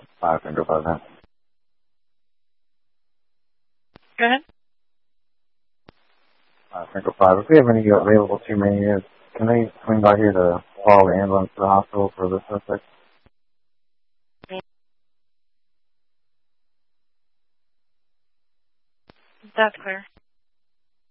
Finger 5 now. Go ahead. Finger 5. If we have any available 2 main units, can they swing by here to follow the ambulance to the hospital for the suspect? That's clear.